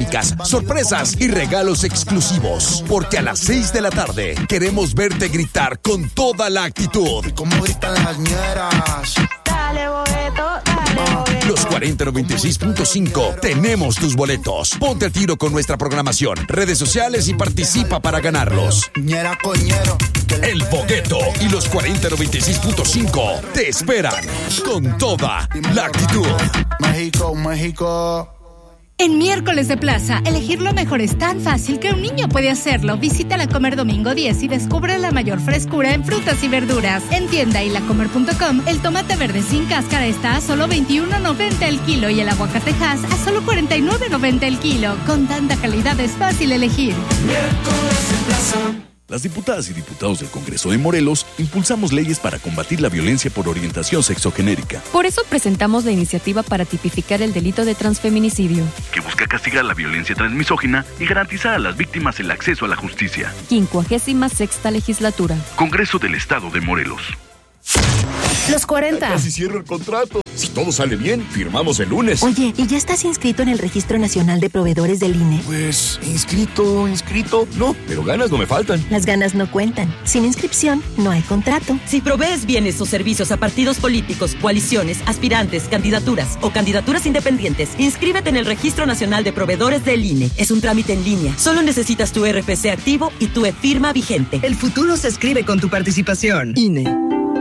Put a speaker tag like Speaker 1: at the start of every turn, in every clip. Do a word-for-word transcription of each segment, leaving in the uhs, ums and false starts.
Speaker 1: dinámicas, sorpresas y regalos exclusivos. Porque a las seis de la tarde queremos verte gritar con toda la actitud.
Speaker 2: Como gritan las ñeras.
Speaker 3: Dale, boleto, dale, boleto.
Speaker 1: Los cuarenta noventa y seis punto cinco tenemos tus boletos. Ponte a tiro con nuestra programación, redes sociales y participa para ganarlos.
Speaker 2: Ñera coñero.
Speaker 1: El Bogueto y los cuarenta noventa y seis punto cinco te esperan con toda la actitud.
Speaker 2: México, México.
Speaker 4: En Miércoles de Plaza, elegir lo mejor es tan fácil que un niño puede hacerlo. Visita La Comer Domingo diez y descubre la mayor frescura en frutas y verduras. En tienda y lacomer punto com, el tomate verde sin cáscara está a solo veintiuno noventa el kilo y el aguacate Hass a solo cuarenta y nueve noventa el kilo. Con tanta calidad es fácil elegir.
Speaker 5: Miércoles de Plaza.
Speaker 6: Las diputadas y diputados del Congreso de Morelos impulsamos leyes para combatir la violencia por orientación sexogenérica.
Speaker 7: Por eso presentamos la iniciativa para tipificar el delito de transfeminicidio,
Speaker 6: que busca castigar la violencia transmisógina y garantizar a las víctimas el acceso a la justicia.
Speaker 7: quincuagésima sexta legislatura.
Speaker 6: Congreso del Estado de Morelos.
Speaker 8: Los cuarenta.
Speaker 9: Casi cierro el contrato. Si todo sale bien, firmamos el lunes.
Speaker 8: Oye, ¿y ya estás inscrito en el Registro Nacional de Proveedores del I N E?
Speaker 9: Pues, inscrito, inscrito, no, pero ganas no me faltan.
Speaker 8: Las ganas no cuentan. Sin inscripción, no hay contrato.
Speaker 10: Si provees bienes o servicios a partidos políticos, coaliciones, aspirantes, candidaturas o candidaturas independientes, inscríbete en el Registro Nacional de Proveedores del I N E. Es un trámite en línea. Solo necesitas tu R F C activo y tu e-firma vigente.
Speaker 11: El futuro se escribe con tu participación. I N E.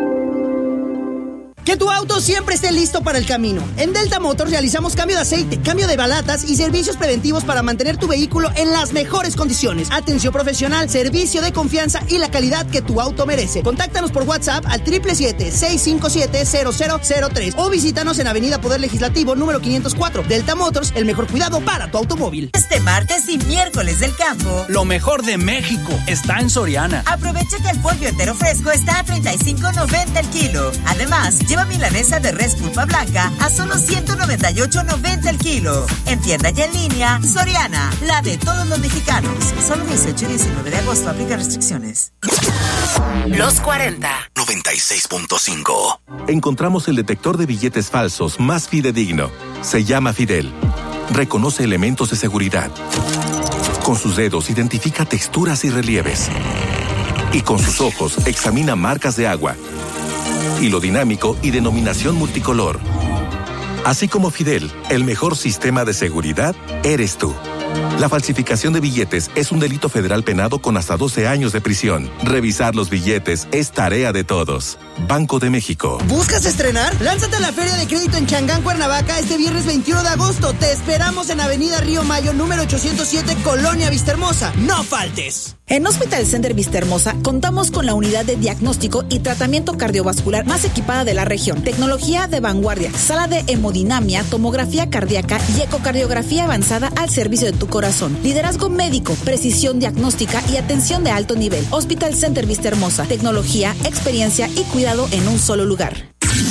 Speaker 12: Que tu auto siempre esté listo para el camino. En Delta Motors realizamos cambio de aceite, cambio de balatas y servicios preventivos para mantener tu vehículo en las mejores condiciones. Atención profesional, servicio de confianza y la calidad que tu auto merece. Contáctanos por WhatsApp al siete siete siete, seis cinco siete, cero cero cero tres o visítanos en Avenida Poder Legislativo número quinientos cuatro. Delta Motors, el mejor cuidado para tu automóvil.
Speaker 13: Este martes y miércoles del campo,
Speaker 14: lo mejor de México está en Soriana.
Speaker 13: Aprovecha que el pollo entero fresco está a treinta y cinco noventa el kilo. Además, lleva milanesa de res pulpa blanca a solo ciento noventa y ocho noventa el kilo. En tienda y en línea, Soriana, la de todos los mexicanos. Solo dieciocho y diecinueve de agosto, aplica restricciones.
Speaker 8: Los cuarenta.
Speaker 15: noventa y seis punto cinco.
Speaker 16: Encontramos el detector de billetes falsos más fidedigno. Se llama Fidel. Reconoce elementos de seguridad. Con sus dedos identifica texturas y relieves. Y con sus ojos examina marcas de agua, hilo dinámico y denominación multicolor. Así como Fidel, el mejor sistema de seguridad eres tú. La falsificación de billetes es un delito federal penado con hasta doce años de prisión. Revisar los billetes es tarea de todos. Banco de México.
Speaker 12: ¿Buscas estrenar? Lánzate a la Feria de Crédito en Changán, Cuernavaca, este viernes veintiuno de agosto. Te esperamos en Avenida Río Mayo, número ochocientos siete, Colonia Vistahermosa. ¡No faltes!
Speaker 17: En Hospital Center Vistahermosa contamos con la unidad de diagnóstico y tratamiento cardiovascular más equipada de la región. Tecnología de vanguardia, sala de hemodinamia, tomografía cardíaca y ecocardiografía avanzada al servicio de tu corazón. Liderazgo médico, precisión diagnóstica y atención de alto nivel. Hospital Center Vistahermosa. Tecnología, experiencia y cuidado en un solo lugar.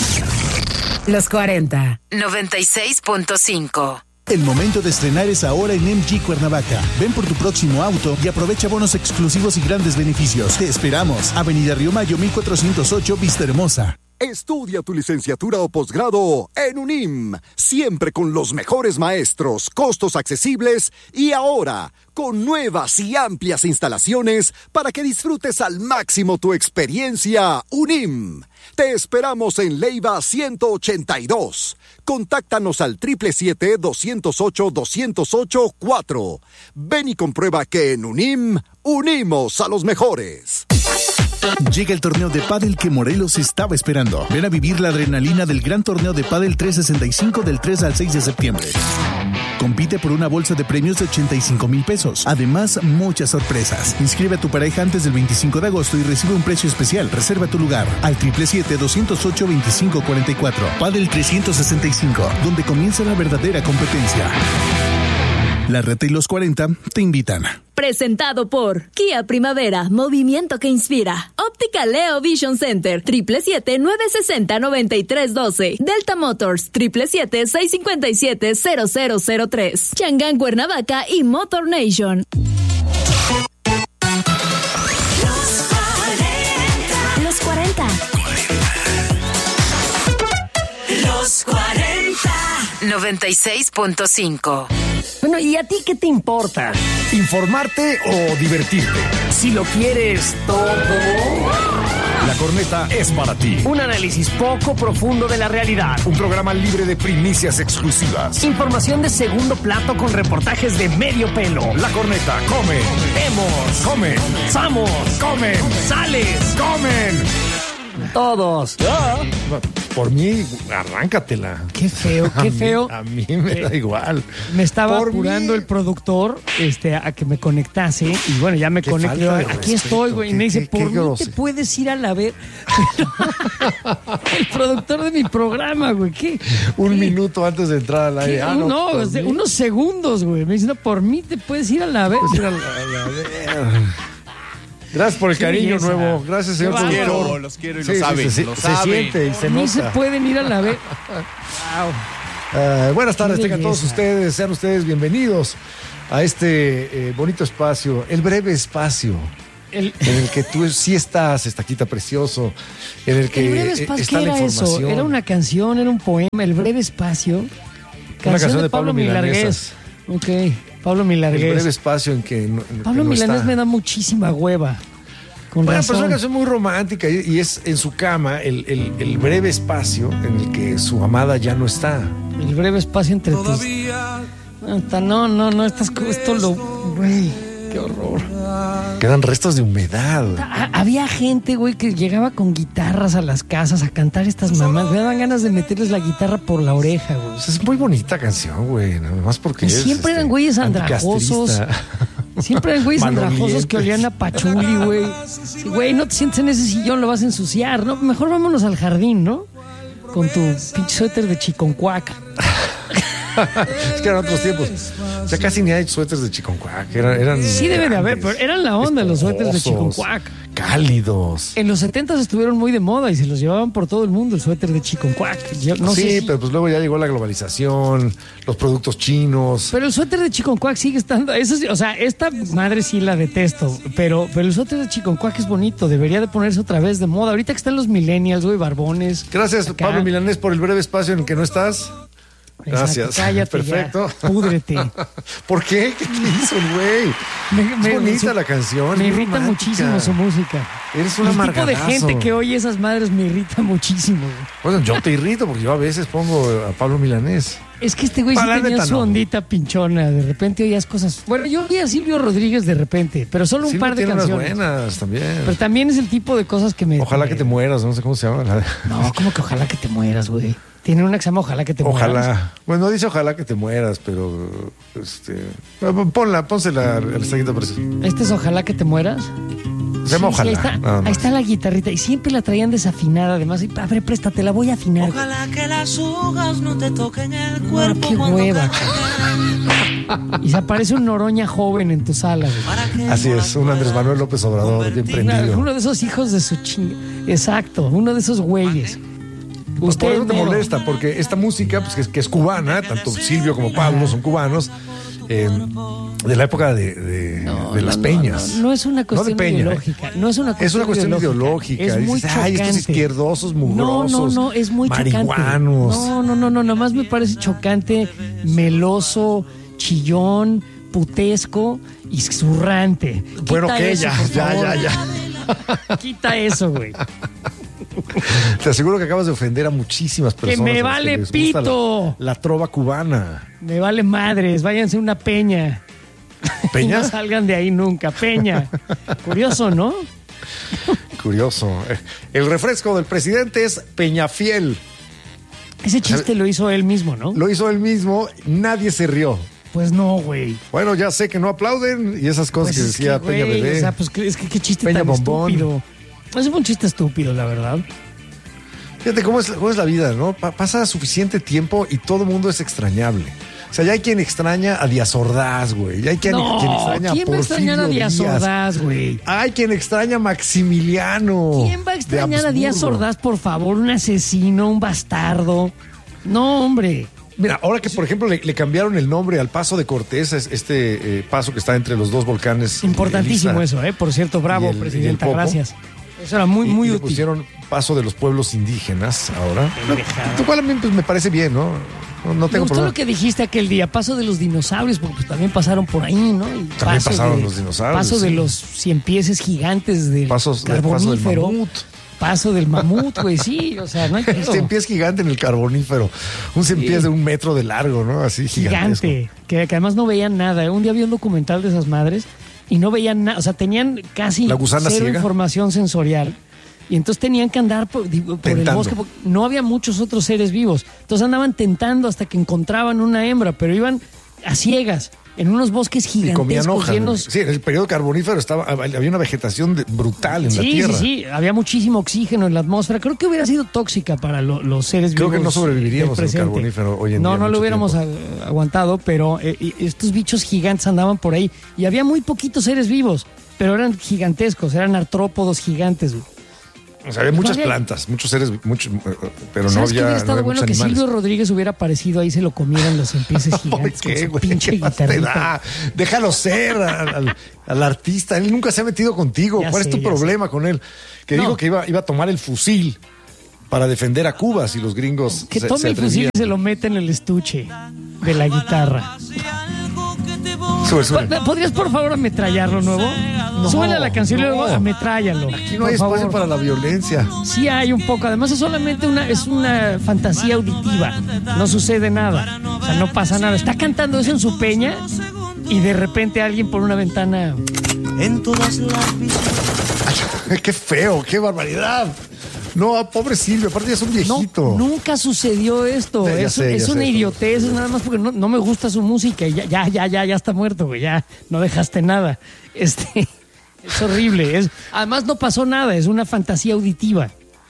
Speaker 8: Los cuarenta. noventa y seis punto cinco.
Speaker 18: El momento de estrenar es ahora en M G Cuernavaca. Ven por tu próximo auto y aprovecha bonos exclusivos y grandes beneficios. Te esperamos. Avenida Río Mayo, mil cuatrocientos ocho, Vistahermosa.
Speaker 19: Estudia tu licenciatura o posgrado en UNIM, siempre con los mejores maestros, costos accesibles y ahora con nuevas y amplias instalaciones para que disfrutes al máximo tu experiencia. UNIM. Te esperamos en Leiva ciento ochenta y dos. Contáctanos al siete siete siete, dos cero ocho, dos cero ocho cuatro. Ven y comprueba que en UNIM unimos a los mejores.
Speaker 18: Llega el torneo de pádel que Morelos estaba esperando. Ven a vivir la adrenalina del gran torneo de pádel trescientos sesenta y cinco del tres al seis de septiembre. Compite por una bolsa de premios de ochenta y cinco mil pesos. Además, muchas sorpresas. Inscribe a tu pareja antes del veinticinco de agosto y recibe un precio especial. Reserva tu lugar al siete siete siete, dos cero ocho, dos cinco cuatro cuatro. Pádel trescientos sesenta y cinco, donde comienza la verdadera competencia. La Reta y los cuarenta te invitan.
Speaker 7: Presentado por Kia Primavera, movimiento que inspira. Óptica Leo Vision Center, siete siete siete, nueve seis cero, nueve tres uno dos. Delta Motors, siete siete siete, seis cinco siete, cero cero cero tres. Changán, Cuernavaca y Motor Nation.
Speaker 8: Los cuarenta.
Speaker 5: Los cuarenta.
Speaker 8: noventa y seis punto cinco.
Speaker 20: Bueno, ¿y a ti qué te importa?
Speaker 21: ¿Informarte o divertirte?
Speaker 20: Si lo quieres todo...
Speaker 21: La Corneta es para ti.
Speaker 20: Un análisis poco profundo de la realidad.
Speaker 21: Un programa libre de primicias exclusivas.
Speaker 20: Información de segundo plato con reportajes de medio pelo.
Speaker 21: La Corneta come.
Speaker 20: Vemos.
Speaker 21: Comen.
Speaker 20: Somos.
Speaker 21: Comen.
Speaker 20: Sales.
Speaker 21: Comen.
Speaker 20: Todos.
Speaker 21: Ah. Por mí, arráncatela.
Speaker 22: Qué feo, qué feo.
Speaker 21: A mí, a mí me da igual.
Speaker 22: Me estaba
Speaker 21: Por
Speaker 22: apurando
Speaker 21: mí.
Speaker 22: el productor este, a que me conectase. Y bueno, ya me
Speaker 21: Qué
Speaker 22: conecté.
Speaker 21: falta de
Speaker 22: Aquí
Speaker 21: respeto.
Speaker 22: estoy, güey. Y me
Speaker 21: Qué-
Speaker 22: dice,
Speaker 21: qué-
Speaker 22: por
Speaker 21: qué
Speaker 22: mí
Speaker 21: grosero.
Speaker 22: te puedes ir a la ver. El productor de mi programa, güey. ¿Qué?
Speaker 21: Un
Speaker 22: ¿Qué?
Speaker 21: minuto antes de entrar al aire.
Speaker 22: ¿Qué?
Speaker 21: Ah,
Speaker 22: no,
Speaker 21: por
Speaker 22: o sea,
Speaker 21: mí.
Speaker 22: unos segundos, güey. Me dice, no, por mí te puedes ir a la ver.
Speaker 21: Pues ir a la- a la ver. Gracias por el
Speaker 22: Qué
Speaker 21: cariño
Speaker 22: belleza.
Speaker 21: nuevo. Gracias, señor
Speaker 22: Qué
Speaker 21: productor.
Speaker 22: bárbaro.
Speaker 21: Los
Speaker 6: quiero y
Speaker 21: Sí,
Speaker 6: lo
Speaker 21: sí,
Speaker 6: saben,
Speaker 21: sí,
Speaker 6: lo
Speaker 21: se
Speaker 6: saben.
Speaker 21: siente y se
Speaker 22: Por mí se
Speaker 21: nota.
Speaker 22: pueden ir a la ver. Wow.
Speaker 21: Eh, buenas tardes,
Speaker 22: Qué
Speaker 21: tengan todos
Speaker 22: belleza.
Speaker 21: ustedes, sean ustedes bienvenidos a este eh, bonito espacio, el breve espacio
Speaker 22: El,
Speaker 21: en el que tú sí estás, estaquita precioso, en el que
Speaker 22: el breve
Speaker 21: eh,
Speaker 22: espacio,
Speaker 21: está
Speaker 22: ¿qué
Speaker 21: la
Speaker 22: era eso?
Speaker 21: información.
Speaker 22: Era una canción, era un poema, el breve espacio. Canción,
Speaker 21: canción
Speaker 22: de,
Speaker 21: de
Speaker 22: Pablo
Speaker 21: Pablo
Speaker 22: Milargués. Ok, Pablo
Speaker 21: El breve
Speaker 22: Milargués.
Speaker 21: espacio en que no, en
Speaker 22: Pablo
Speaker 21: que no
Speaker 22: Milanés
Speaker 21: está.
Speaker 22: me da muchísima hueva. Con
Speaker 21: Bueno, pero es una
Speaker 22: razón.
Speaker 21: canción muy romántica y, y es en su cama el, el- el breve espacio en el que su amada ya no está.
Speaker 22: El breve espacio entre tus... Hasta no, no, no, estas cosas, esto lo... Güey, qué horror.
Speaker 21: Quedan restos de humedad.
Speaker 22: Ha- Había gente, güey, que llegaba con guitarras a las casas a cantar estas mamás. Me daban ganas de meterles la guitarra por la oreja, güey.
Speaker 21: Pues es muy bonita canción, güey, nada más porque es,
Speaker 22: Siempre eran
Speaker 21: este,
Speaker 22: güeyes andrajosos.
Speaker 21: anticastrista.
Speaker 22: Siempre eran güeyes andrajosos
Speaker 21: Malolientes.
Speaker 22: que olían a pachuli, güey. Sí, güey, no te sientes en ese sillón, lo vas a ensuciar, ¿no? Mejor vámonos al jardín, ¿no? Con tu pinche suéter de chiconcuac.
Speaker 21: Es que eran otros tiempos. O sea, casi ni hay suéteres de chiconcuac. Eran, eran
Speaker 22: Sí debe de haber,
Speaker 21: grandes,
Speaker 22: pero eran la onda los suéteres de
Speaker 21: esponjosos,
Speaker 22: chiconcuac.
Speaker 21: cálidos.
Speaker 22: En los setentas estuvieron muy de moda y se los llevaban por todo el mundo el suéter de chiconcuac. Yo no
Speaker 21: sí,
Speaker 22: sé si-
Speaker 21: pero pues luego ya llegó la globalización, los productos chinos.
Speaker 22: Pero el suéter de chiconcuac sigue estando. Eso sí, o sea, esta madre sí la detesto. Pero, pero el suéter de chiconcuac es bonito. Debería de ponerse otra vez de moda. Ahorita que están los millennials, güey, barbones.
Speaker 21: Gracias,
Speaker 22: acá.
Speaker 21: Pablo Milanés, por el breve espacio en el que no estás. Gracias.
Speaker 22: Exacto, cállate
Speaker 21: Perfecto.
Speaker 22: ya, púdrete.
Speaker 21: ¿Por qué? ¿Qué te hizo, güey?
Speaker 22: Me- me-
Speaker 21: Es bonita
Speaker 22: su-
Speaker 21: la canción.
Speaker 22: Me
Speaker 21: es muy
Speaker 22: irrita
Speaker 21: romántica.
Speaker 22: muchísimo su música.
Speaker 21: Eres un
Speaker 22: El tipo de
Speaker 21: amargadazo.
Speaker 22: gente que oye esas madres me irrita muchísimo. güey.
Speaker 21: Bueno, yo te irrito porque yo a veces pongo a Pablo Milanés.
Speaker 22: Es que este güey sí
Speaker 21: Para la
Speaker 22: tenía
Speaker 21: neta,
Speaker 22: su
Speaker 21: no.
Speaker 22: ondita pinchona. De repente oías cosas. Bueno, yo oía a Silvio Rodríguez de repente, pero solo un
Speaker 21: Sí,
Speaker 22: par de
Speaker 21: tiene unas
Speaker 22: canciones.
Speaker 21: buenas también.
Speaker 22: Pero también es el tipo de cosas que me.
Speaker 21: Ojalá
Speaker 22: me-
Speaker 21: que te mueras, no sé cómo se llama. la-
Speaker 22: No, como que ojalá que te mueras, güey. Tiene una que se llama Ojalá que te mueras.
Speaker 21: Ojalá. Bueno, no dice ojalá que te mueras, pero este, ponla, pónsela al estaquita precioso.
Speaker 22: Este es Ojalá que te mueras.
Speaker 21: Se llama
Speaker 22: Sí,
Speaker 21: ojalá.
Speaker 22: sí, ahí, está,
Speaker 21: nada
Speaker 22: ahí
Speaker 21: más.
Speaker 22: está la guitarrita. Y siempre la traían desafinada, además. Y, a ver, préstate, la voy a afinar.
Speaker 5: Ojalá que las hojas no te toquen el
Speaker 22: No,
Speaker 5: cuerpo.
Speaker 22: qué
Speaker 5: cuando
Speaker 22: hueva.
Speaker 5: caigan.
Speaker 22: Y se aparece un Noroña joven en tu sala, güey.
Speaker 21: Así es, un Andrés Manuel López Obrador, bien prendido.
Speaker 22: Uno de esos hijos de su chinga. Exacto, uno de esos güeyes.
Speaker 21: Pues por
Speaker 22: Usted
Speaker 21: eso te
Speaker 22: mero.
Speaker 21: molesta, porque esta música, pues que es, que es cubana, tanto Silvio como Pablo son cubanos, eh, de la época de, de- de las
Speaker 22: no,
Speaker 21: peñas.
Speaker 22: No, no es una cuestión
Speaker 21: de Peña,
Speaker 22: ideológica. No es una cuestión,
Speaker 21: Es una cuestión ideológica.
Speaker 22: Es muy
Speaker 21: Dices, ay, estos
Speaker 22: chocante.
Speaker 21: izquierdosos,
Speaker 22: No,
Speaker 21: mugrosos,
Speaker 22: no, no, es muy
Speaker 21: marihuanos.
Speaker 22: chocante. No, no, no, no, nada más me parece chocante, meloso, chillón, putesco y zurrante.
Speaker 21: Bueno,
Speaker 22: Quita
Speaker 21: que
Speaker 22: eso,
Speaker 21: ya,
Speaker 22: por
Speaker 21: ya,
Speaker 22: favor.
Speaker 21: ya, ya.
Speaker 22: Quita eso, güey.
Speaker 21: Te aseguro que acabas de ofender a muchísimas
Speaker 22: Que
Speaker 21: personas.
Speaker 22: me
Speaker 21: a las
Speaker 22: vale
Speaker 21: les gusta
Speaker 22: pito.
Speaker 21: La, la trova cubana.
Speaker 22: Me vale madres, váyanse a una peña.
Speaker 21: ¿Peña?
Speaker 22: Y no salgan de ahí nunca, peña. Curioso, ¿no?
Speaker 21: Curioso. El refresco del presidente es Peñafiel.
Speaker 22: Ese chiste lo hizo él mismo, ¿no?
Speaker 21: Lo hizo él mismo, nadie se rió.
Speaker 22: Pues no, güey.
Speaker 21: Bueno, ya sé que no aplauden y esas cosas
Speaker 22: Pues
Speaker 21: que
Speaker 22: es
Speaker 21: decía
Speaker 22: que,
Speaker 21: Peña
Speaker 22: güey,
Speaker 21: Bebé.
Speaker 22: O sea, pues es que qué chiste
Speaker 21: Peña
Speaker 22: tan
Speaker 21: Bombón.
Speaker 22: estúpido. Ese fue un chiste estúpido, la verdad.
Speaker 21: Fíjate cómo es, cómo es la vida, ¿no? Pa- pasa suficiente tiempo y todo el mundo es extrañable. O sea, ya hay quien extraña a Díaz Ordaz, güey. Ya hay quien,
Speaker 22: No,
Speaker 21: quien extraña
Speaker 22: ¿quién
Speaker 21: a
Speaker 22: va a extrañar a
Speaker 21: Porfirio
Speaker 22: Díaz
Speaker 21: Díaz.
Speaker 22: Ordaz, güey?
Speaker 21: Hay quien extraña a Maximiliano.
Speaker 22: ¿Quién va a
Speaker 21: de
Speaker 22: extrañar a Díaz
Speaker 21: Habsburgo.
Speaker 22: Ordaz, por favor? Un asesino, un bastardo. No, hombre.
Speaker 21: Mira, ahora que por ejemplo le, le cambiaron el nombre al Paso de Cortés, es este eh, paso que está entre los dos volcanes.
Speaker 22: Importantísimo
Speaker 21: Elisa
Speaker 22: eso, ¿eh? Por cierto, bravo,
Speaker 21: y el- y el
Speaker 22: presidenta,
Speaker 21: Popo.
Speaker 22: gracias. Eso era muy,
Speaker 21: y-
Speaker 22: muy
Speaker 21: y le
Speaker 22: útil.
Speaker 21: pusieron Paso de los Pueblos Indígenas ahora.
Speaker 22: Pendejada.
Speaker 21: Lo cual a mí pues, me parece bien, ¿no? No, no tengo
Speaker 22: Me gustó
Speaker 21: problema.
Speaker 22: lo que dijiste aquel día, paso de los dinosaurios, porque pues, también pasaron por ahí, ¿no? Y
Speaker 21: También
Speaker 22: paso
Speaker 21: pasaron
Speaker 22: de-
Speaker 21: los dinosaurios.
Speaker 22: Paso de
Speaker 21: sí.
Speaker 22: los cien pieses gigantes del
Speaker 21: Pasos de-
Speaker 22: carbonífero.
Speaker 21: paso del mamut.
Speaker 22: Paso del mamut, güey, sí, o sea, no hay
Speaker 21: El
Speaker 22: pedo.
Speaker 21: cien pies gigante en el carbonífero. Un cien
Speaker 22: Sí.
Speaker 21: pies de un metro de largo, ¿no? Así gigantesco.
Speaker 22: Gigante, que, que además no veían nada. Un día vi un documental de esas madres y no veían nada, o sea, tenían casi
Speaker 21: La gusana
Speaker 22: cero
Speaker 21: ciega.
Speaker 22: información sensorial. Y entonces tenían que andar por, digo, por el
Speaker 21: Tentando.
Speaker 22: bosque, porque no había muchos otros seres vivos. Entonces andaban tentando hasta que encontraban una hembra, pero iban a ciegas, en unos bosques
Speaker 21: Y comían
Speaker 22: gigantescos
Speaker 21: hojas.
Speaker 22: llenos.
Speaker 21: Sí, en el periodo carbonífero estaba, había una vegetación de- brutal en la
Speaker 22: Sí,
Speaker 21: tierra.
Speaker 22: sí, sí, había muchísimo oxígeno en la atmósfera. Creo que hubiera sido tóxica para lo- los seres
Speaker 21: Creo
Speaker 22: vivos.
Speaker 21: que no sobreviviríamos
Speaker 22: del
Speaker 21: al
Speaker 22: presente.
Speaker 21: carbonífero hoy en
Speaker 22: no,
Speaker 21: día.
Speaker 22: No, no
Speaker 21: mucho
Speaker 22: lo hubiéramos
Speaker 21: tiempo.
Speaker 22: a- aguantado, pero eh, y estos bichos gigantes andaban por ahí y había muy poquitos seres vivos, pero eran gigantescos, eran artrópodos gigantes. güey.
Speaker 21: O sea, había muchas
Speaker 22: había-
Speaker 21: plantas, muchos seres, muchos, pero no
Speaker 22: ¿Sabes qué
Speaker 21: había,
Speaker 22: hubiera
Speaker 21: no
Speaker 22: estado
Speaker 21: había
Speaker 22: bueno?
Speaker 21: muchos
Speaker 22: Que
Speaker 21: animales.
Speaker 22: Silvio Rodríguez hubiera aparecido ahí, se lo comieran los empieces gigantes. con
Speaker 21: ¿Qué,
Speaker 22: su
Speaker 21: güey?
Speaker 22: pinche
Speaker 21: ¿Qué más te
Speaker 22: guitarrita.
Speaker 21: da? Déjalo ser al, al- al artista. Él nunca se ha metido contigo.
Speaker 22: Ya
Speaker 21: ¿Cuál
Speaker 22: sé,
Speaker 21: es tu
Speaker 22: ya
Speaker 21: problema con él? Que
Speaker 22: No.
Speaker 21: dijo que iba, iba a tomar el fusil para defender a Cuba si los gringos
Speaker 22: Que
Speaker 21: se,
Speaker 22: tome
Speaker 21: se
Speaker 22: el fusil
Speaker 21: atrevían.
Speaker 22: y se lo mete en el estuche de la guitarra.
Speaker 21: Sube, sube.
Speaker 22: ¿Po- ¿Podrías por favor ametrallarlo nuevo?
Speaker 21: No,
Speaker 22: Súbele a la canción y
Speaker 21: no.
Speaker 22: luego ametrállalo.
Speaker 21: Aquí no
Speaker 22: por
Speaker 21: hay espacio
Speaker 22: favor.
Speaker 21: para la violencia.
Speaker 22: Sí hay un poco. Además es solamente una, es una fantasía auditiva. No sucede nada. O sea, no pasa nada. Está cantando eso en su peña y de repente alguien por una ventana...
Speaker 5: En todas las visiones.
Speaker 21: Qué feo, qué barbaridad. No, pobre Silvio, aparte ya es un viejito.
Speaker 22: Nunca sucedió esto.
Speaker 21: Ya, ya
Speaker 22: es
Speaker 21: sé,
Speaker 22: es
Speaker 21: ya
Speaker 22: una
Speaker 21: sé.
Speaker 22: idiotez. Es nada más porque no, no me gusta su música. Y ya, ya, ya, ya, ya está muerto, güey. Ya no dejaste nada. Este... Es horrible. Es, además no pasó nada. Es una fantasía auditiva.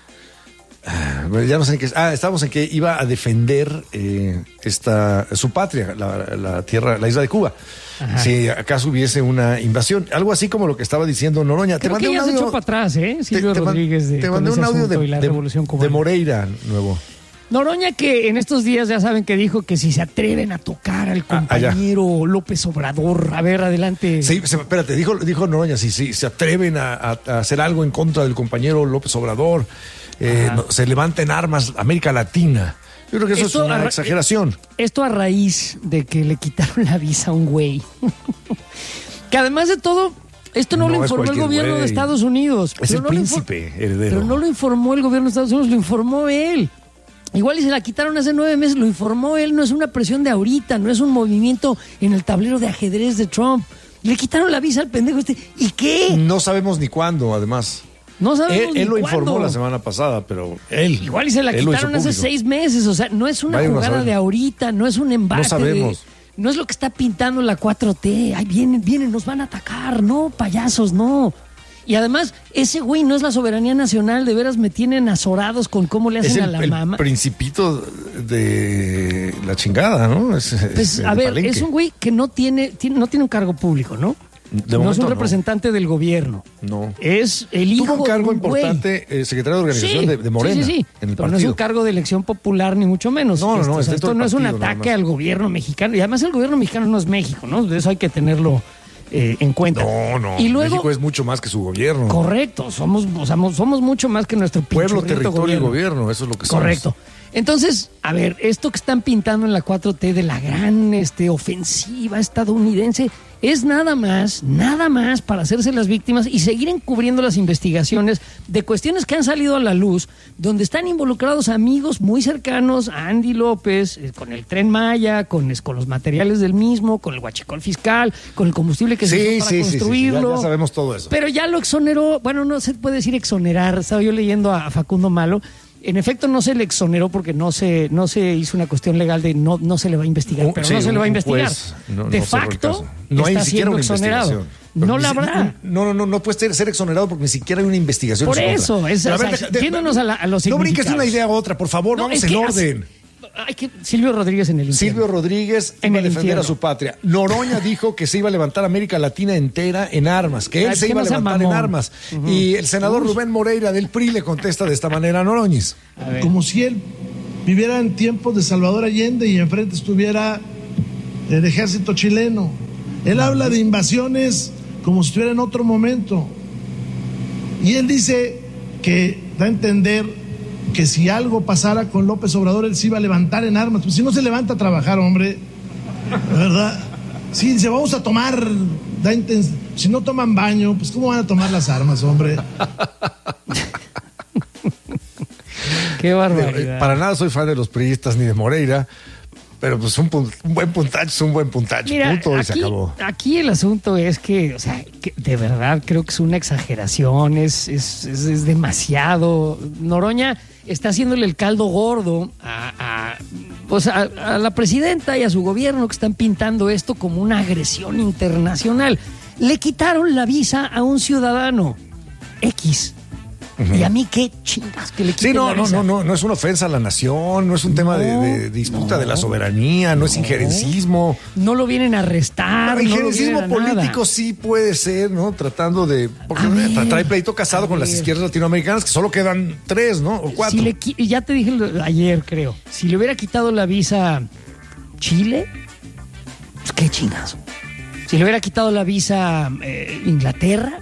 Speaker 21: Bueno, ya no sé en qué. Ah, estábamos en que iba a defender eh, esta su patria, la, la tierra, la isla de Cuba.
Speaker 22: Ajá.
Speaker 21: Si acaso hubiese una invasión, algo así como lo que estaba diciendo Noroña.
Speaker 22: Creo que ya se echó para atrás, ¿eh? Silvio
Speaker 21: te man-
Speaker 22: Rodríguez de,
Speaker 21: te
Speaker 22: con
Speaker 21: mandé
Speaker 22: ese
Speaker 21: un audio
Speaker 22: asunto
Speaker 21: de,
Speaker 22: y la
Speaker 21: de-
Speaker 22: Revolución Cubana.
Speaker 21: de Moreira nuevo.
Speaker 22: Noroña, que en estos días ya saben que dijo que si se atreven a tocar al
Speaker 21: allá.
Speaker 22: compañero López Obrador, a ver, adelante.
Speaker 21: Sí, se- espérate, dijo, dijo Noroña, si, si se atreven a, a- a hacer algo en contra del compañero López Obrador, eh, no- se levanten armas América Latina. Yo creo que eso
Speaker 22: Esto
Speaker 21: es una
Speaker 22: a-
Speaker 21: exageración.
Speaker 22: Esto a raíz de que le quitaron la visa a un güey. Que además de todo, esto no,
Speaker 21: No
Speaker 22: lo
Speaker 21: es
Speaker 22: informó el
Speaker 21: cualquier
Speaker 22: gobierno de
Speaker 21: güey.
Speaker 22: Estados Unidos.
Speaker 21: Es
Speaker 22: Pero
Speaker 21: el
Speaker 22: no lo infor-
Speaker 21: príncipe heredero.
Speaker 22: Pero no lo informó el gobierno de Estados Unidos, lo informó él. Igual y se la quitaron hace nueve meses, lo informó él, no es una presión de ahorita, no es un movimiento en el tablero de ajedrez de Trump. Le quitaron la visa al pendejo este. ¿Y qué?
Speaker 21: No sabemos ni cuándo, además.
Speaker 22: No sabemos
Speaker 21: Él,
Speaker 22: ni
Speaker 21: él lo
Speaker 22: cuándo.
Speaker 21: informó la semana pasada, pero él.
Speaker 22: Igual y se la
Speaker 21: él lo hizo
Speaker 22: quitaron hace
Speaker 21: público.
Speaker 22: seis meses, o sea, no es una
Speaker 21: Vaya uno a
Speaker 22: jugada
Speaker 21: saber.
Speaker 22: de ahorita, no es un embate.
Speaker 21: No sabemos.
Speaker 22: de- no es lo que está pintando la cuatro T. Ay, vienen, vienen, nos van a atacar. No, payasos, no. Y además, ese güey no es la soberanía nacional, de veras me tienen azorados con cómo le
Speaker 21: Es
Speaker 22: hacen
Speaker 21: el,
Speaker 22: a la
Speaker 21: el
Speaker 22: mamá.
Speaker 21: principito de la chingada, ¿no? Es,
Speaker 22: Pues,
Speaker 21: es
Speaker 22: a
Speaker 21: el
Speaker 22: ver,
Speaker 21: palenque.
Speaker 22: es un güey que no tiene, tiene, no tiene un cargo público, ¿no?
Speaker 21: De
Speaker 22: no es
Speaker 21: momento
Speaker 22: un
Speaker 21: no.
Speaker 22: representante del gobierno.
Speaker 21: No.
Speaker 22: Es el hijo
Speaker 21: Tuvo un cargo
Speaker 22: de un güey.
Speaker 21: importante, eh, secretario de organización
Speaker 22: Sí,
Speaker 21: de, de Morena.
Speaker 22: Sí, sí, sí.
Speaker 21: En el
Speaker 22: Pero no es
Speaker 21: partido.
Speaker 22: un cargo de elección popular, ni mucho menos.
Speaker 21: No, no,
Speaker 22: Esto,
Speaker 21: no,
Speaker 22: o
Speaker 21: es
Speaker 22: sea,
Speaker 21: dentro
Speaker 22: esto
Speaker 21: del
Speaker 22: no es un
Speaker 21: partido, nada
Speaker 22: ataque
Speaker 21: más.
Speaker 22: al gobierno mexicano. Y además el gobierno mexicano no es México, ¿no? De eso hay que tenerlo eh, en cuenta.
Speaker 21: No, no.
Speaker 22: Y luego,
Speaker 21: México es mucho más que su gobierno.
Speaker 22: correcto, somos, o sea, somos mucho más que nuestro
Speaker 21: Pueblo,
Speaker 22: pinchurrito
Speaker 21: territorio y gobierno, eso es lo que somos.
Speaker 22: Correcto. Entonces, a ver, esto que están pintando en la cuatro T de la gran este, ofensiva estadounidense es nada más, nada más para hacerse las víctimas y seguir encubriendo las investigaciones de cuestiones que han salido a la luz, donde están involucrados amigos muy cercanos a Andy López, eh, con el Tren Maya, con, es- con los materiales del mismo, con el huachicol fiscal, con el combustible que se
Speaker 21: Sí,
Speaker 22: usó para
Speaker 21: sí, sí, sí, sí,
Speaker 22: construirlo.
Speaker 21: ya, ya sabemos todo eso.
Speaker 22: Pero ya lo exoneró, bueno, no se puede decir exonerar, estaba yo leyendo a, a Facundo Malo. En efecto, no se le exoneró porque no se, no se hizo una cuestión legal de no, no se le va a investigar,
Speaker 21: Un-
Speaker 22: pero
Speaker 21: sí,
Speaker 22: no se le va a
Speaker 21: un
Speaker 22: investigar.
Speaker 21: juez no-
Speaker 22: de
Speaker 21: no cerró el
Speaker 22: facto,
Speaker 21: caso. No hay
Speaker 22: está
Speaker 21: ni siquiera
Speaker 22: siendo
Speaker 21: una
Speaker 22: exonerado.
Speaker 21: investigación. Pero
Speaker 22: No
Speaker 21: ni
Speaker 22: la
Speaker 21: si-
Speaker 22: habrá.
Speaker 21: No, no, no, no puede ser, ser exonerado porque ni siquiera hay una investigación.
Speaker 22: Por
Speaker 21: en su
Speaker 22: eso,
Speaker 21: contra.
Speaker 22: es-
Speaker 21: Pero
Speaker 22: o sea,
Speaker 21: deja- de-
Speaker 22: yéndonos a la- a los
Speaker 21: No brinques de
Speaker 22: significados.
Speaker 21: una idea a otra, por favor,
Speaker 22: No,
Speaker 21: vamos
Speaker 22: es
Speaker 21: en
Speaker 22: que
Speaker 21: orden.
Speaker 22: Hay que, Silvio Rodríguez en el infierno.
Speaker 21: Silvio Rodríguez
Speaker 22: En
Speaker 21: iba a
Speaker 22: el
Speaker 21: defender
Speaker 22: infierno.
Speaker 21: a su patria. Noroña dijo que se iba a levantar América Latina entera en armas, que él
Speaker 22: Ay,
Speaker 21: se
Speaker 22: que
Speaker 21: iba a
Speaker 22: no sea
Speaker 21: levantar en
Speaker 22: mamón.
Speaker 21: armas.
Speaker 22: Ujú.
Speaker 21: Y el senador
Speaker 22: Uy.
Speaker 21: Rubén Moreira del P R I le contesta de esta manera a Noroñis.
Speaker 22: A ver.
Speaker 1: Como si él viviera en tiempos de Salvador Allende y enfrente estuviera el ejército chileno. Él habla de invasiones como si estuviera en otro momento. Y él dice que da a entender que si algo pasara con López Obrador, él se iba a levantar en armas. Pues si no se levanta a trabajar, hombre, ¿verdad? Sí, dice, vamos a tomar, da intens- si no toman baño, pues ¿cómo van a tomar las armas, hombre?
Speaker 22: Qué barbaridad.
Speaker 21: Para nada soy fan de los priistas ni de Moreira, pero pues un, un buen puntacho es un buen puntacho.
Speaker 22: Mira,
Speaker 21: punto y
Speaker 22: aquí,
Speaker 21: se acabó.
Speaker 22: Aquí el asunto es que, o sea, que de verdad creo que es una exageración, es, es, es, es demasiado. Noroña está haciéndole el caldo gordo a, a, pues a, a la presidenta y a su gobierno, que están pintando esto como una agresión internacional. Le quitaron la visa a un ciudadano X. Uh-huh. Y a mí qué chingas que le quiten
Speaker 21: sí, no,
Speaker 22: la
Speaker 21: no,
Speaker 22: visa.
Speaker 21: no, no, no es una ofensa a la nación, no es un no, tema de, de disputa no, de la soberanía, no, no es injerencismo.
Speaker 22: No lo vienen a arrestar.
Speaker 21: No, injerencismo
Speaker 22: no
Speaker 21: político sí puede ser, ¿no? Tratando de. Porque ver, trae pleito casado con ver. las izquierdas latinoamericanas, que solo quedan tres, ¿no? O cuatro.
Speaker 22: Si le, ya te dije ayer, creo. Si le hubiera quitado la visa Chile, pues qué chingazo. Si le hubiera quitado la visa eh, Inglaterra.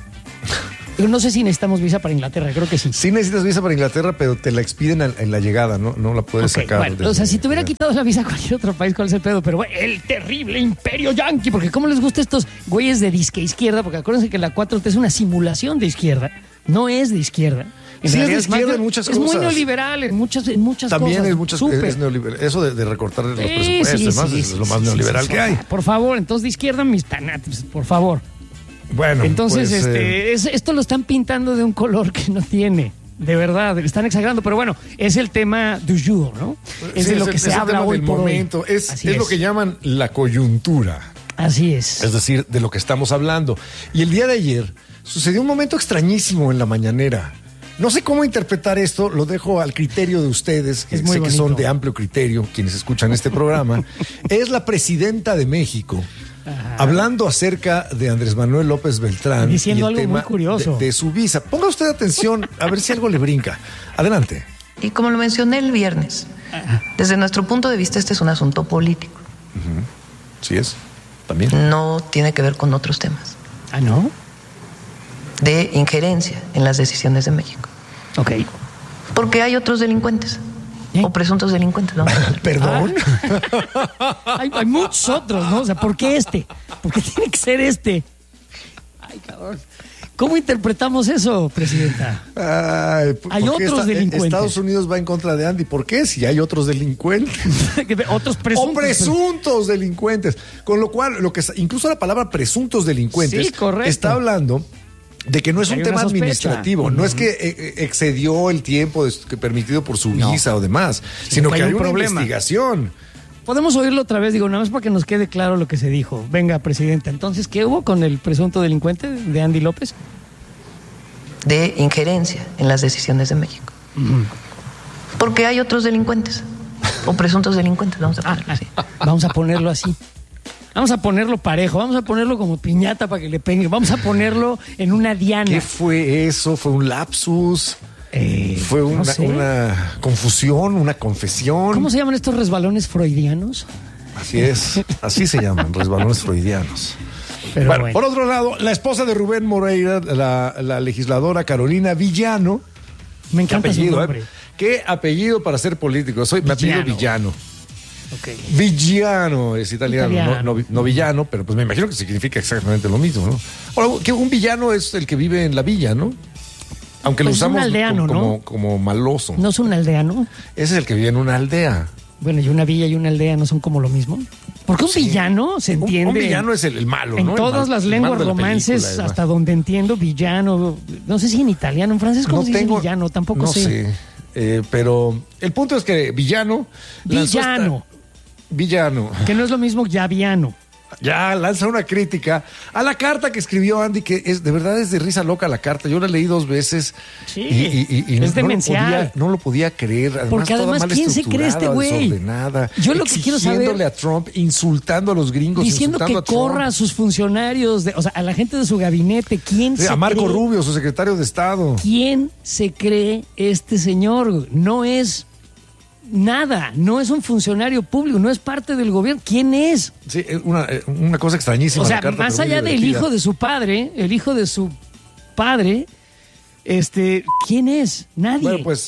Speaker 22: Yo no sé si necesitamos visa para Inglaterra, creo que sí.
Speaker 21: Sí necesitas visa para Inglaterra, pero te la expiden en la llegada, ¿no? No la puedes okay, sacar.
Speaker 22: Bueno, o sea, si te hubiera quitado la visa a cualquier otro país, ¿cuál es el pedo? Pero bueno, el terrible imperio yanqui, porque ¿cómo les gusta estos güeyes de disque izquierda? Porque acuérdense que la cuatro T es una simulación de izquierda, no es de izquierda.
Speaker 21: En sí, es de izquierda es en muchas
Speaker 22: es
Speaker 21: cosas.
Speaker 22: Es muy neoliberal en muchas, en muchas
Speaker 21: También
Speaker 22: cosas.
Speaker 21: También es muchas
Speaker 22: Super.
Speaker 21: es neoliberal. Eso de, de recortar los
Speaker 22: sí,
Speaker 21: presupuestos,
Speaker 22: sí,
Speaker 21: además,
Speaker 22: sí,
Speaker 21: es
Speaker 22: sí,
Speaker 21: lo más
Speaker 22: sí,
Speaker 21: neoliberal
Speaker 22: sí,
Speaker 21: que hay.
Speaker 22: Por favor, entonces de izquierda mis tanates, por favor.
Speaker 21: Bueno,
Speaker 22: entonces
Speaker 21: pues,
Speaker 22: este,
Speaker 21: eh...
Speaker 22: es, esto lo están pintando de un color que no tiene. De verdad, están exagerando, pero bueno, es el tema du jour, ¿no? Es
Speaker 21: sí,
Speaker 22: de lo
Speaker 21: es
Speaker 22: que
Speaker 21: el,
Speaker 22: se
Speaker 21: es
Speaker 22: habla
Speaker 21: el
Speaker 22: hoy
Speaker 21: del
Speaker 22: por
Speaker 21: momento.
Speaker 22: hoy.
Speaker 21: Es, es,
Speaker 22: es
Speaker 21: lo que llaman la coyuntura.
Speaker 22: Así es.
Speaker 21: Es decir, de lo que estamos hablando. Y el día de ayer sucedió un momento extrañísimo en la mañanera. No sé cómo interpretar esto, lo dejo al criterio de ustedes, que sé bonito. que son de amplio criterio, quienes escuchan este programa. Es la presidenta de México, ajá, hablando acerca de Andrés Manuel López Beltrán.
Speaker 22: Diciendo
Speaker 21: y el
Speaker 22: algo
Speaker 21: tema
Speaker 22: muy curioso.
Speaker 21: De, de su visa. Ponga usted atención, a ver si algo le brinca. Adelante.
Speaker 2: Y como lo mencioné el viernes, desde nuestro punto de vista este es un asunto político.
Speaker 21: Uh-huh. Sí es, también.
Speaker 2: No tiene que ver con otros temas.
Speaker 22: ¿Ah, no?
Speaker 2: De injerencia en las decisiones de México.
Speaker 22: Ok.
Speaker 2: Porque hay otros delincuentes. ¿Eh? O presuntos delincuentes, ¿no?
Speaker 21: ¿Perdón?
Speaker 22: Ah. hay, hay muchos otros, ¿no? O sea, ¿por qué este? ¿Por qué tiene que ser este? Ay, cabrón. ¿Cómo interpretamos eso, presidenta?
Speaker 21: Ay,
Speaker 22: hay otros está, delincuentes.
Speaker 21: Estados Unidos va en contra de Andy. ¿Por qué? Si hay otros delincuentes.
Speaker 22: Otros presuntos.
Speaker 21: O presuntos delincuentes. Con lo cual, lo que incluso la palabra presuntos delincuentes
Speaker 22: sí, correcto.
Speaker 21: está hablando de que no es
Speaker 22: hay
Speaker 21: un tema
Speaker 22: sospecha.
Speaker 21: administrativo, no uh-huh. es que eh, excedió el tiempo de, que permitido por su no. visa o demás, sí, sino que hay, hay un una problema. investigación.
Speaker 22: Podemos oírlo otra vez, digo, nada más para que nos quede claro lo que se dijo. Venga, presidenta, entonces, ¿qué hubo con el presunto delincuente de Andy López?
Speaker 2: De injerencia en las decisiones de México. Uh-huh. Porque hay otros delincuentes, o presuntos delincuentes, vamos a ponerlo así.
Speaker 22: Vamos a ponerlo así. Vamos a ponerlo parejo, vamos a ponerlo como piñata para que le pegue, vamos a ponerlo en una diana.
Speaker 21: ¿Qué fue eso? ¿Fue un lapsus?
Speaker 22: Eh,
Speaker 21: ¿Fue una,
Speaker 22: no sé.
Speaker 21: una confusión, una confesión?
Speaker 22: ¿Cómo se llaman estos resbalones freudianos?
Speaker 21: Así es, así se llaman, resbalones freudianos.
Speaker 22: Pero
Speaker 21: bueno,
Speaker 22: bueno,
Speaker 21: por otro lado, la esposa de Rubén Moreira, la, la legisladora Carolina Villano.
Speaker 22: Me encanta
Speaker 21: apellido,
Speaker 22: su nombre.
Speaker 21: ¿eh? ¿Qué apellido para ser político? Soy, me apellido Villano.
Speaker 22: Okay.
Speaker 21: Villano es italiano,
Speaker 22: italiano.
Speaker 21: No, no, no villano, pero pues me imagino que significa exactamente lo mismo, ¿no? Ahora, que un villano es el que vive en la villa, ¿no? Aunque
Speaker 22: pues
Speaker 21: lo usamos
Speaker 22: un aldeano,
Speaker 21: como,
Speaker 22: ¿no?
Speaker 21: como, como maloso.
Speaker 22: ¿No es un aldeano?
Speaker 21: Ese es el que vive en una aldea.
Speaker 22: Bueno, y una villa y una aldea no son como lo mismo. Porque un sí. villano se entiende.
Speaker 21: Un, un villano es el, el malo,
Speaker 22: en
Speaker 21: ¿no?
Speaker 22: En todas
Speaker 21: mal,
Speaker 22: las lenguas romances, película, hasta donde entiendo, villano. No sé si en italiano, en francés, ¿cómo no se
Speaker 21: tengo,
Speaker 22: dice villano? Tampoco
Speaker 21: no
Speaker 22: sé.
Speaker 21: sé. Eh, pero el punto es que villano.
Speaker 22: Villano.
Speaker 21: Villano.
Speaker 22: Que no es lo mismo llaviano.
Speaker 21: Ya lanza una crítica a la carta que escribió Andy, que es de verdad es de risa loca la carta. Yo la leí dos veces.
Speaker 22: Sí,
Speaker 21: y, y, y
Speaker 22: es
Speaker 21: no,
Speaker 22: demencial.
Speaker 21: No lo, podía, no lo podía creer. Además,
Speaker 22: porque además,
Speaker 21: toda mal
Speaker 22: ¿quién se cree este güey?
Speaker 21: Desordenada,
Speaker 22: yo lo que quiero saber.
Speaker 21: Exigiéndole a Trump, insultando a los gringos.
Speaker 22: Diciendo que
Speaker 21: a
Speaker 22: corra a sus funcionarios, de, o sea, a la gente de su gabinete. ¿Quién
Speaker 21: sí,
Speaker 22: se
Speaker 21: a Marco
Speaker 22: cree?
Speaker 21: Rubio, su secretario de Estado.
Speaker 22: ¿Quién se cree este señor? No es nada, no es un funcionario público, no es parte del gobierno. ¿Quién es?
Speaker 21: Sí, una, una cosa extrañísima.
Speaker 22: O sea,
Speaker 21: la carta,
Speaker 22: más allá del
Speaker 21: divertida.
Speaker 22: hijo de su padre, el hijo de su padre, este, ¿quién es? Nadie.
Speaker 21: Bueno, pues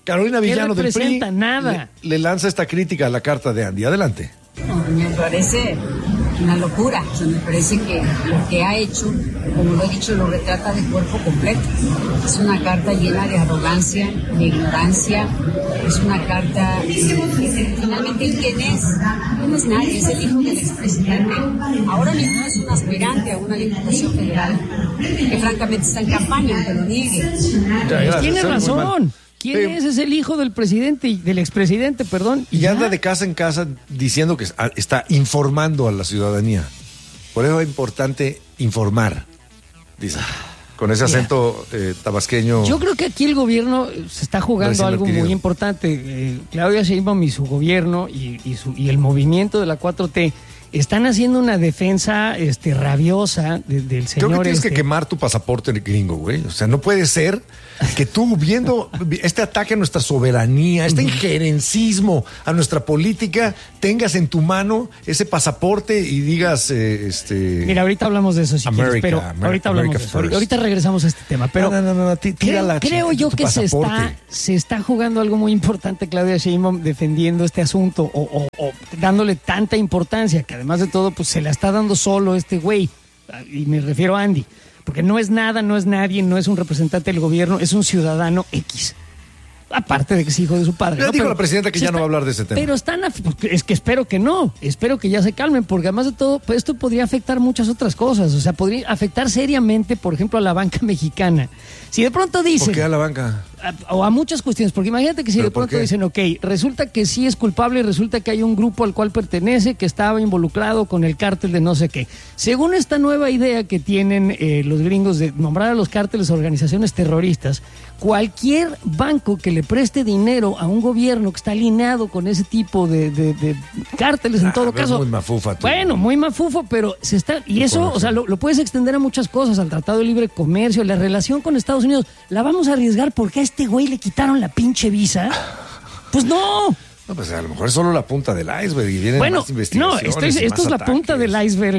Speaker 21: Carolina Villano del P R I
Speaker 22: nada.
Speaker 21: Le, le lanza esta crítica a la carta de Andy. Adelante.
Speaker 3: Me parece una locura. O sea, me parece que lo que ha hecho, como lo he dicho, lo retrata de cuerpo completo. Es una carta llena de arrogancia, de ignorancia. Es una carta que finalmente ¿quién es? No es nadie, es el hijo del expresidente. Ahora mismo es un aspirante a una diputación federal que francamente está en campaña, aunque lo niegue.
Speaker 22: Pues tiene razón. ¿Quién sí. es? Es el hijo del presidente, del expresidente, perdón.
Speaker 21: Y, y anda de casa en casa diciendo que está informando a la ciudadanía. Por eso es importante informar, dice. Con ese acento eh, tabasqueño.
Speaker 22: Yo creo que aquí el gobierno se está jugando algo muy importante. Eh, Claudia Sheinbaum y su gobierno y, y, su, y el movimiento de la cuatro T están haciendo una defensa este, rabiosa de, del señor.
Speaker 21: Creo que tienes
Speaker 22: este.
Speaker 21: que quemar tu pasaporte gringo, güey. O sea, no puede ser que tú, viendo este ataque a nuestra soberanía, este injerencismo a nuestra política, tengas en tu mano ese pasaporte y digas, eh, este...
Speaker 22: Mira, ahorita hablamos de eso, si
Speaker 21: America,
Speaker 22: quieres, pero
Speaker 21: America,
Speaker 22: ahorita hablamos
Speaker 21: America
Speaker 22: de eso. Ahorita, ahorita regresamos a este tema, pero...
Speaker 21: No, no, no, no tira
Speaker 22: creo,
Speaker 21: la
Speaker 22: creo yo que se está, se está jugando algo muy importante, Claudia Sheinbaum, defendiendo este asunto o, o, o dándole tanta importancia, que además de todo, pues se la está dando solo este güey, y me refiero a Andy. Porque no es nada, no es nadie, no es un representante del gobierno, es un ciudadano X. Aparte de que es hijo de su padre.
Speaker 21: Ya
Speaker 22: ¿no?
Speaker 21: dijo
Speaker 22: Pero
Speaker 21: la presidenta que ya
Speaker 22: está,
Speaker 21: no va a hablar de ese tema.
Speaker 22: Pero están... Es que espero que no. Espero que ya se calmen, porque además de todo, pues esto podría afectar muchas otras cosas. O sea, podría afectar seriamente, por ejemplo, a la banca mexicana. Si de pronto dicen...
Speaker 21: ¿Por qué a la banca?
Speaker 22: A, o a muchas cuestiones, porque imagínate que si de pronto dicen, ok, resulta que sí es culpable y resulta que hay un grupo al cual pertenece que estaba involucrado con el cártel de no sé qué. Según esta nueva idea que tienen eh, los gringos de nombrar a los cárteles organizaciones terroristas, cualquier banco que le preste dinero a un gobierno que está alineado con ese tipo de, de, de cárteles, en ah, todo caso...
Speaker 21: Muy mafufa. Tú.
Speaker 22: Bueno, muy mafufo, pero se está... Y eso, o sea, lo, lo puedes extender a muchas cosas, al Tratado de Libre Comercio, la relación con Estados Unidos. ¿La vamos a arriesgar porque a este güey le quitaron la pinche visa? Pues no.
Speaker 21: No, pues a lo mejor es solo la punta del iceberg y vienen
Speaker 22: bueno,
Speaker 21: más investigaciones.
Speaker 22: No, esto es, esto es la punta del iceberg.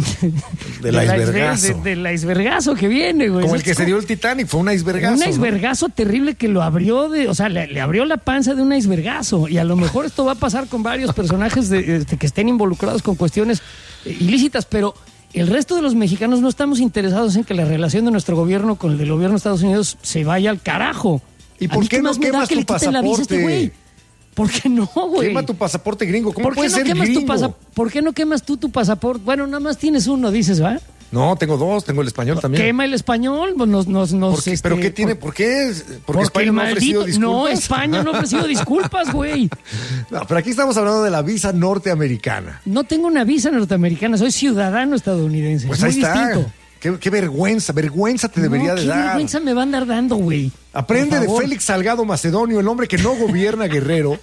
Speaker 21: Del, del icebergazo.
Speaker 22: Iceberg, de, del icebergazo que viene, güey.
Speaker 21: Como el que
Speaker 22: es
Speaker 21: se dio el Titanic, fue un icebergazo.
Speaker 22: Un icebergazo, ¿no? Terrible que lo abrió de, o sea, le, le abrió la panza de un icebergazo. Y a lo mejor esto va a pasar con varios personajes de, de, que estén involucrados con cuestiones eh, ilícitas, pero el resto de los mexicanos no estamos interesados en que la relación de nuestro gobierno con el del gobierno de Estados Unidos se vaya al carajo.
Speaker 21: ¿Y por qué no quemas tu pasaporte?
Speaker 22: ¿Por qué no, güey?
Speaker 21: Quema tu pasaporte gringo. ¿Cómo
Speaker 22: ¿Por qué
Speaker 21: puede
Speaker 22: no
Speaker 21: ser
Speaker 22: quemas
Speaker 21: gringo?
Speaker 22: Tu pasa- ¿Por qué no quemas tú tu pasaporte? Bueno, nada más tienes uno, dices, ¿va?
Speaker 21: No, tengo dos, tengo el español también.
Speaker 22: Quema el español, pues nos, nos, nos
Speaker 21: ¿Por qué?
Speaker 22: este,
Speaker 21: ¿Pero qué tiene?
Speaker 22: Por,
Speaker 21: ¿Por qué? Porque,
Speaker 22: porque
Speaker 21: España no ha ofrecido
Speaker 22: maldito,
Speaker 21: disculpas.
Speaker 22: No, España no ha ofrecido disculpas, güey.
Speaker 21: No, pero aquí estamos hablando de la visa norteamericana.
Speaker 22: No tengo una visa norteamericana, soy ciudadano estadounidense.
Speaker 21: Pues
Speaker 22: es
Speaker 21: ahí
Speaker 22: muy
Speaker 21: está.
Speaker 22: Distinto.
Speaker 21: Qué, qué vergüenza, vergüenza te debería
Speaker 22: no,
Speaker 21: de dar.
Speaker 22: ¿Qué vergüenza me va a andar dando, güey?
Speaker 21: Aprende de Félix Salgado Macedonio, el hombre que no gobierna Guerrero.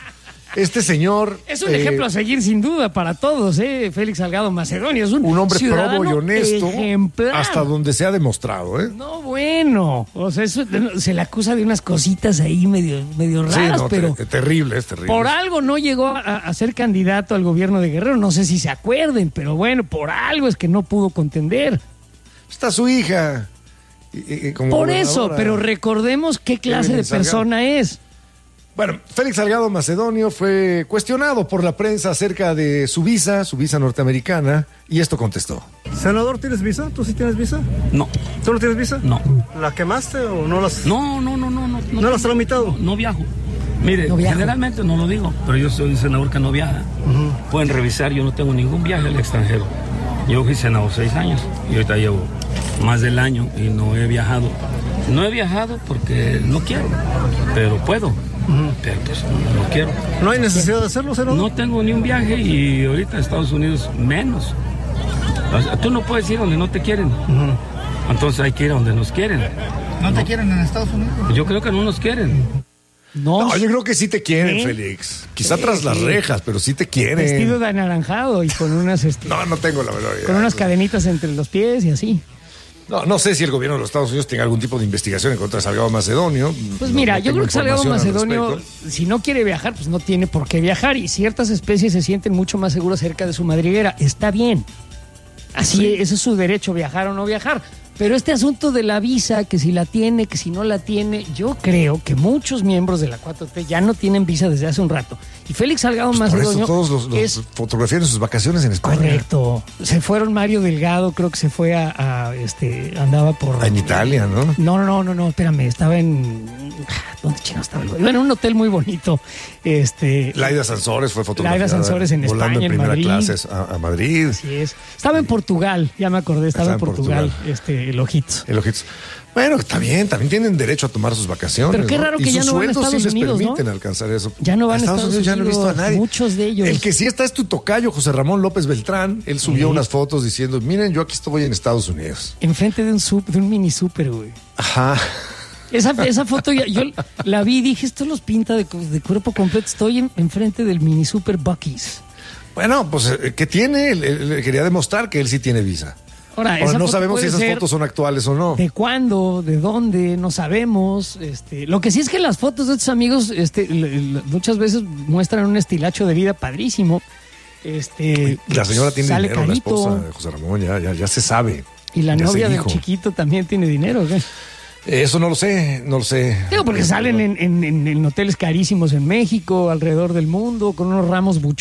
Speaker 21: Este señor...
Speaker 22: Es un
Speaker 21: eh,
Speaker 22: ejemplo a seguir sin duda para todos, ¿eh? Félix Salgado Macedonio es un,
Speaker 21: un hombre
Speaker 22: ciudadano
Speaker 21: probo y honesto
Speaker 22: ejemplar.
Speaker 21: Hasta donde se ha demostrado, ¿eh?
Speaker 22: No, bueno, o sea, eso, se le acusa de unas cositas ahí medio, medio raras,
Speaker 21: sí, no,
Speaker 22: pero...
Speaker 21: Ter- terrible, es terrible.
Speaker 22: Por algo no llegó a, a ser candidato al gobierno de Guerrero, no sé si se acuerden, pero bueno, por algo es que no pudo contender.
Speaker 21: Está su hija. Y, y, como
Speaker 22: por eso, pero recordemos qué clase de persona es.
Speaker 21: Bueno, Félix Salgado Macedonio fue cuestionado por la prensa acerca de su visa, su visa norteamericana, y esto contestó.
Speaker 4: Senador, ¿tienes visa? ¿Tú sí tienes visa?
Speaker 23: No.
Speaker 4: ¿Tú no tienes visa?
Speaker 23: No.
Speaker 4: ¿La quemaste o no las...?
Speaker 23: No, no, no, no. ¿No,
Speaker 4: no, ¿No las has tramitado?
Speaker 23: No, no viajo. Mire,
Speaker 22: no
Speaker 23: generalmente no lo digo, pero yo soy un senador que no viaja. Uh-huh. Pueden revisar, yo no tengo ningún viaje al extranjero. Yo fui senador seis años y ahorita llevo más del año y no he viajado. No he viajado porque no quiero, pero puedo. Uh-huh. Pero pues no, no quiero.
Speaker 4: ¿No hay necesidad de hacerlo, senador?
Speaker 23: No tengo ni un viaje y ahorita Estados Unidos menos. O sea, tú no puedes ir donde no te quieren. Uh-huh. Entonces hay que ir a donde nos quieren.
Speaker 4: ¿No te quieren en Estados Unidos?
Speaker 23: Yo creo que no nos quieren.
Speaker 21: No, no yo creo que sí te quieren, ¿eh? Félix. Quizá sí, tras sí. las rejas, pero sí te quieren.
Speaker 22: Vestido de anaranjado y con unas... Este,
Speaker 21: no, no tengo la menor idea.
Speaker 22: Con unas cadenitas entre los pies y así.
Speaker 21: No, no sé si el gobierno de los Estados Unidos tenga algún tipo de investigación en contra de Salgado Macedonio.
Speaker 22: Pues
Speaker 21: no,
Speaker 22: mira,
Speaker 21: no
Speaker 22: yo creo que Salgado Macedonio, si no quiere viajar, pues no tiene por qué viajar. Y ciertas especies se sienten mucho más seguras cerca de su madriguera. Está bien. Así, sí. Ese es su derecho, viajar o no viajar. Pero este asunto de la visa, que si la tiene, que si no la tiene, yo creo que muchos miembros de la cuatro T ya no tienen visa desde hace un rato. Y Félix Salgado
Speaker 21: Pues por eso
Speaker 22: Macedonio
Speaker 21: todos los, los
Speaker 22: es
Speaker 21: fotografían sus vacaciones en España.
Speaker 22: correcto. Se fueron Mario Delgado, creo que se fue a, a este, andaba por
Speaker 21: En Italia, ¿no?
Speaker 22: No, no, no, no, espérame, estaba en ¿dónde chino estaba? Iba en un hotel muy bonito. Este
Speaker 21: Laida Sansores fue fotografiada.
Speaker 22: Laida Sansores en
Speaker 21: volando
Speaker 22: España,
Speaker 21: en
Speaker 22: en
Speaker 21: primera
Speaker 22: Madrid.
Speaker 21: clase a, a Madrid.
Speaker 22: Así es. Estaba en Portugal, ya me acordé, estaba,
Speaker 21: Estaba
Speaker 22: en
Speaker 21: en
Speaker 22: Portugal,
Speaker 21: Portugal.
Speaker 22: este, el Ojitos.
Speaker 21: El Ojitos. Bueno, está bien, también tienen derecho a tomar sus vacaciones.
Speaker 22: Pero qué
Speaker 21: ¿no?
Speaker 22: raro
Speaker 21: Y
Speaker 22: que ya
Speaker 21: sus
Speaker 22: no van a
Speaker 21: sueldos
Speaker 22: Estados
Speaker 21: sí les
Speaker 22: Unidos,
Speaker 21: permiten
Speaker 22: ¿no?
Speaker 21: alcanzar eso.
Speaker 22: Ya no van a Estados
Speaker 21: Unidos. Ya no he visto a nadie.
Speaker 22: Muchos de ellos.
Speaker 21: El que sí está es tu tocayo, José Ramón López Beltrán. Él subió
Speaker 22: Sí.
Speaker 21: unas fotos diciendo, miren, yo aquí estoy en Estados Unidos.
Speaker 22: Enfrente de un sup- de un mini súper, güey.
Speaker 21: Ajá.
Speaker 22: Esa, esa foto ya- yo la vi y dije, esto los pinta de, cu- de cuerpo completo. Estoy en- enfrente del mini super Buc-ee's.
Speaker 21: Bueno, pues, eh, ¿qué tiene? Él, él- él quería demostrar que él sí tiene visa.
Speaker 22: Ahora,
Speaker 21: Ahora,
Speaker 22: esa
Speaker 21: no
Speaker 22: foto
Speaker 21: sabemos si
Speaker 22: puede
Speaker 21: esas
Speaker 22: ser
Speaker 21: fotos son actuales o no.
Speaker 22: ¿De cuándo? ¿De dónde? No sabemos. Este, lo que sí es que las fotos de estos amigos este, l- l- muchas veces muestran un estilacho de vida padrísimo. Este,
Speaker 21: La señora tiene
Speaker 22: sale
Speaker 21: dinero,
Speaker 22: carito,
Speaker 21: la esposa de José Ramón, ya, ya, ya se sabe.
Speaker 22: y la
Speaker 21: Ya se
Speaker 22: novia del
Speaker 21: dijo.
Speaker 22: chiquito también tiene dinero. ¿Qué?
Speaker 21: Eso no lo sé, no lo sé.
Speaker 22: Digo, porque salen en, en- en- en hoteles carísimos en México, alrededor del mundo, con unos ramos buchones.